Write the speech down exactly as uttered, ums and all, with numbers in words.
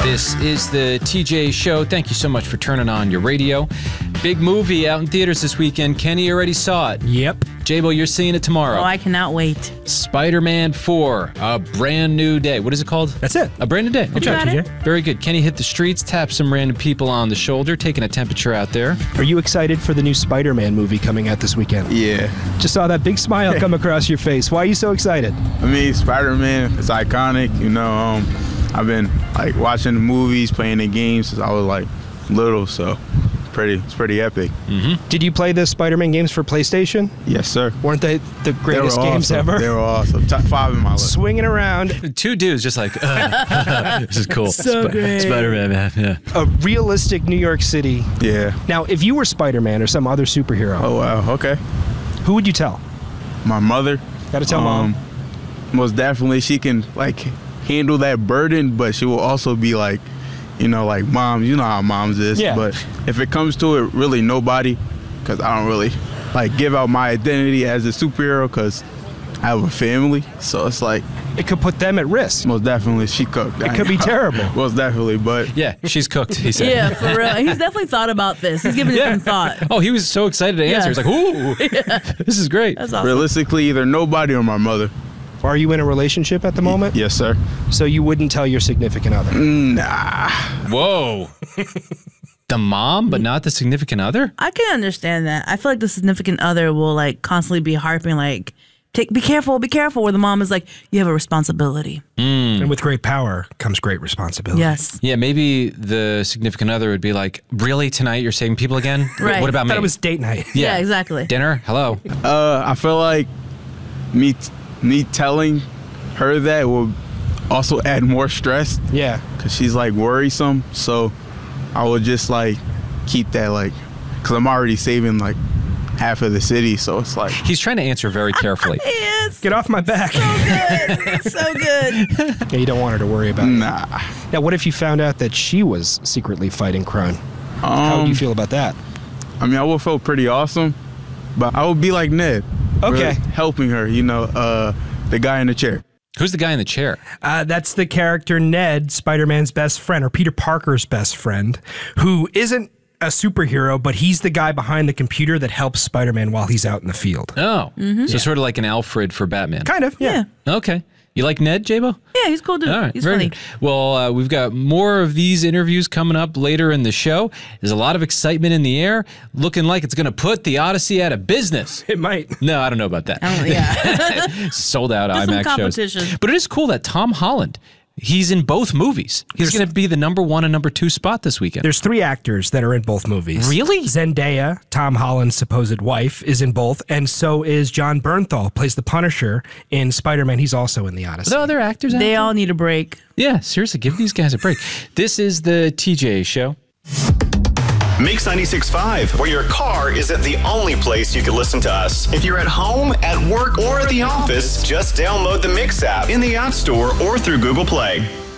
This is the T J Show. Thank you so much for turning on your radio. Big movie out in theaters this weekend. Kenny already saw it. Yep. J-Bo, you're seeing it tomorrow. Oh, I cannot wait. Spider-Man four, A Brand New Day. What is it called? That's it. A Brand New Day. Good job, T J. Very good. Kenny hit the streets, tapped some random people on the shoulder, taking a temperature out there. Are you excited for the new Spider-Man movie coming out this weekend? Yeah. Just saw that big smile come across your face. Why are you so excited? I mean, Spider-Man is iconic. You know, um, I've been like watching the movies, playing the games since I was like little, so pretty, it's pretty epic. Mm-hmm. Did you play the Spider-Man games for PlayStation? Yes, sir. Weren't they the greatest they games awesome. ever? They were awesome. Top five in my list. Swinging around. Two dudes just like, uh, this is cool. So Sp- great. Spider-Man, man. Yeah. A realistic New York City. Yeah. Now, if you were Spider-Man or some other superhero, Oh, wow. Okay. who would you tell? My mother. Gotta tell um, mom. Most definitely, she can like handle that burden, but she will also be like, you know, like moms. You know how moms is. Yeah. But if it comes to it, really nobody, because I don't really like give out my identity as a superhero because I have a family. So it's like It could put them at risk. most definitely she cooked. It could be terrible. Most definitely, but Yeah, she's cooked, he said. Yeah, for real. He's definitely thought about this. He's given it some thought. Oh, he was so excited to answer. Yeah. He's like, ooh, this is great. That's awesome. realistically, either nobody or my mother. Are you in a relationship at the moment? Yes, sir. So you wouldn't tell your significant other? Nah. Whoa. The mom, but not the significant other? I can understand that. I feel like the significant other will like constantly be harping like, "Take, be careful, be careful." Where the mom is like, "You have a responsibility." And with great power comes great responsibility. Yes. Yeah, maybe the significant other would be like, really, tonight you're saving people again? Right. What about I me? thought it was date night. Yeah, exactly. Dinner? Hello. Uh, I feel like me me telling her that will also add more stress Yeah. because she's like worrisome. So I would just like keep that like, because I'm already saving like half of the city. So it's like, He's trying to answer very carefully. Yes. Get off my back. Good. So good. Yeah, you don't want her to worry about it. nah. Now, what if you found out that she was secretly fighting crime? How would you Um, feel about that? I mean, I would feel pretty awesome, but I would be like Ned. Okay. really helping her, you know, uh, the guy in the chair. Who's the guy in the chair? Uh, that's the character Ned, Spider-Man's best friend, or Peter Parker's best friend, who isn't a superhero, but he's the guy behind the computer that helps Spider-Man while he's out in the field. Oh, so sort of like an Alfred for Batman. Kind of, yeah. Yeah. Okay. You like Ned, J-Bo? Yeah, he's a cool dude. All right, He's very funny. good. Well, uh, we've got more of these interviews coming up later in the show. There's a lot of excitement in the air, looking like it's going to put the Odyssey out of business. It might. No, I don't know about that. I don't, yeah. Sold out Just some IMAX competition. shows. But it is cool that Tom Holland, he's in both movies. He's There's- going to be the number one and number two spot this weekend. There's three actors that are in both movies. Really? Zendaya, Tom Holland's supposed wife, is in both, and so is John Bernthal, plays the Punisher in Spider-Man. He's also in the Odyssey. Are there other actors out They there? all need a break. Yeah, seriously, give these guys a break. This is the T J Show. Mix ninety-six point five, where your car isn't the only place you can listen to us. If you're at home, at work, or at the office, just download the Mix app in the App Store or through Google Play.